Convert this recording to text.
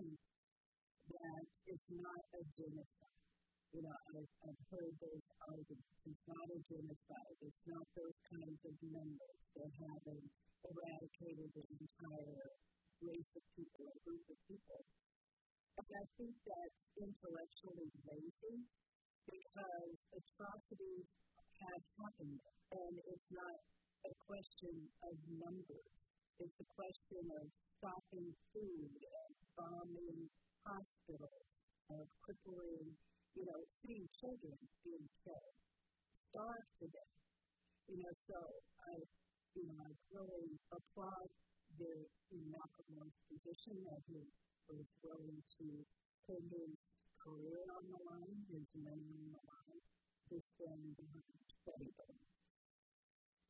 think that it's not a genocide. I've heard those arguments. It's not a genocide. It's not those kinds of numbers that haven't eradicated an entire race of people, a group of people. And I think that's intellectually lazy because atrocities have happened. And it's not a question of numbers. It's a question of stopping food and bombing hospitals, of crippling, seeing children being killed, starved to death. So I really applaud Malcolm Moore's position that he was willing to put his career on the line, his money on the line, to stand behind Freddie Gray.